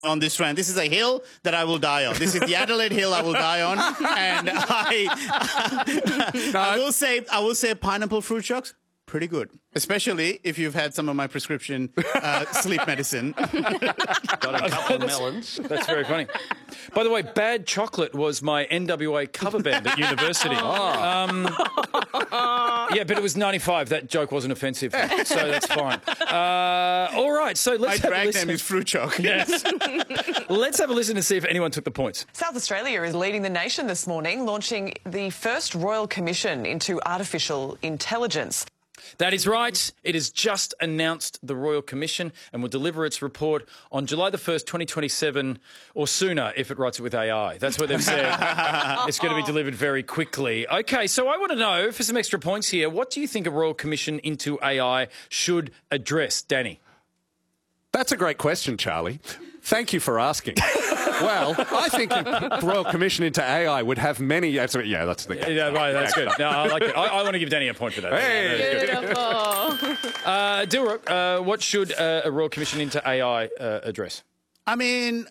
on this rant. This is a hill that I will die on. This is the Adelaide hill I will die on. And I will say pineapple fruit shocks, pretty good. Especially if you've had some of my prescription sleep medicine. Got a couple of melons. That's very funny. By the way, Bad Chocolate was my NWA cover band at university. Yeah, but it was 95. That joke wasn't offensive, so that's fine. All right, so let's have a drag listen. name is Fruit Choc. Yes. Let's have a listen and see if anyone took the points. South Australia is leading the nation this morning, launching the first Royal Commission into artificial intelligence. That is right. It has just announced the Royal Commission and will deliver its report on July the 1st, 2027, or sooner if it writes it with AI. That's what they've said. It's going to be delivered very quickly. OK, so I want to know, for some extra points here, what do you think a Royal Commission into AI should address? Danny? That's a great question, Charlie. Thank you for asking. Well, I think a Royal Commission into AI would have many... Yeah, that's the Yeah, right, that's good. No, I like it. I want to give Danny a point for that. Hey! Dilruk, what should a Royal Commission into AI address? I mean,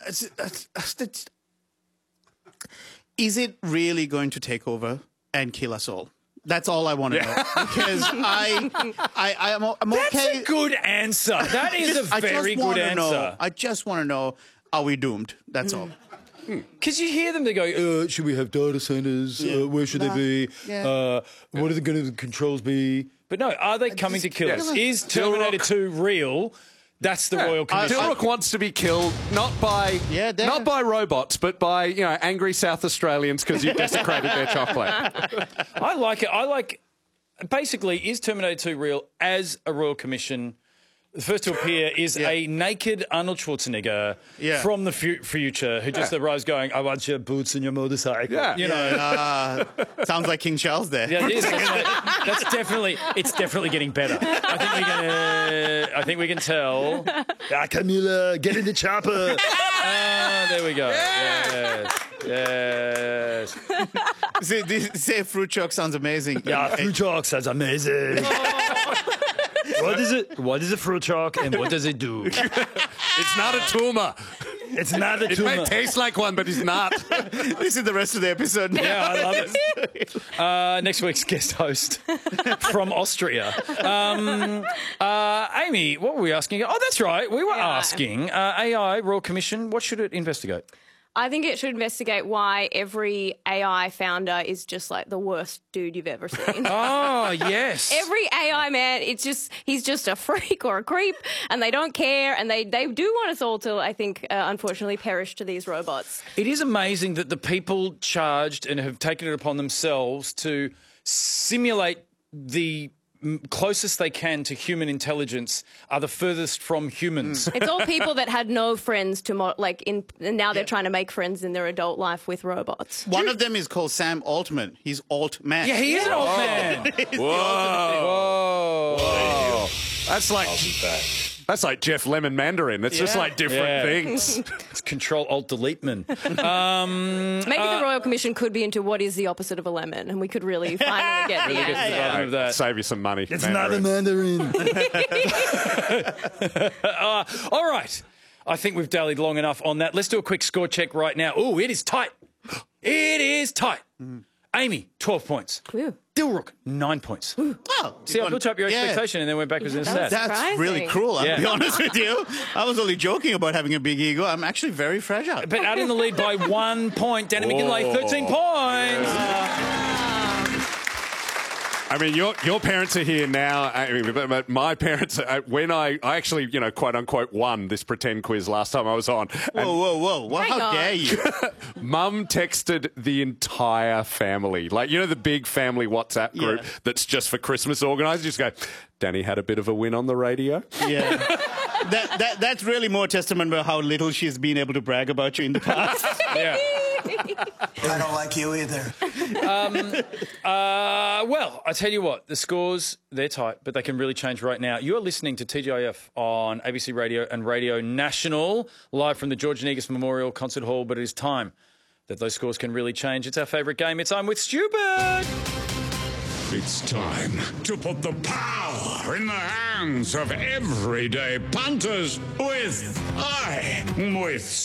is it really going to take over and kill us all? That's all I want to know. Because I'm okay. That's a good answer. That is a very good answer. I just want to know, are we doomed? That's all. Because you hear them, they go, should we have data centres? Where should they be? Yeah. What are the controls be? But no, are they coming to kill us? Is Terminator 2 real? That's the Royal Commission. Dilruk wants to be killed not by robots, but by angry South Australians because you desecrated their chocolate. I like it. Basically, is Terminator 2 real as a Royal Commission? The first to appear is a naked Arnold Schwarzenegger from the future who just arrives going, I want your boots and your motorcycle. Yeah. You know. Sounds like King Charles there. Yeah, it is. It's definitely getting better. I think we can tell. Camilla, get in the chopper. There we go. Yes. Say Fruit Choc sounds amazing. Yeah, Fruit Choc sounds amazing. What is it? What is a fruit choc and what does it do? It's not a tumour. It's not a tumour. It may taste like one, but it's not. This is the rest of the episode. Yeah, I love it. Next week's guest host from Austria. Amy, what were we asking? Oh, that's right. We were asking AI, Royal Commission, what should it investigate? I think it should investigate why every AI founder is just like the worst dude you've ever seen. Oh, yes. Every AI man, he's just a freak or a creep, and they don't care, and they do want us all to, I think, unfortunately, perish to these robots. It is amazing that the people charged and have taken it upon themselves to simulate the closest they can to human intelligence are the furthest from humans. It's all people that had no friends to and now they're trying to make friends in their adult life with robots. One of them is called Sam Altman. He's Alt-Man. Yeah, he is an old man. Whoa. That's like Jeff Lemon Mandarin. It's just like different things. It's Control-Alt-Delete-Man. Maybe the Royal Commission could be into what is the opposite of a lemon, and we could really finally get the answer. Of that. Save you some money. It's not a mandarin. All right. I think we've dallied long enough on that. Let's do a quick score check right now. Oh, it is tight. It is tight. Amy, 12 points. Ooh. Dilruk, 9 points. Wow. See, I built up your expectation and then went backwards in stats. That's really cruel, I'll be honest with you. I was only joking about having a big ego. I'm actually very fragile. But out in the lead by 1 point. Danny McGinlay, 13 points. I mean, your parents are here now. I mean, but my parents, when I actually, quote unquote, won this pretend quiz last time I was on. Whoa. Well, how dare you? Mum texted the entire family. Like, the big family WhatsApp group that's just for Christmas organised. Just go, Danny had a bit of a win on the radio. Yeah. That's really more testament about how little she's been able to brag about you in the past. Yeah. I don't like you either. Well, I tell you what, the scores, they're tight, but they can really change right now. You are listening to TGIF on ABC Radio and Radio National, live from the George Negus Memorial Concert Hall, but it is time that those scores can really change. It's our favourite game. It's I'm with Stupid. It's time to put the power in the hands of everyday punters with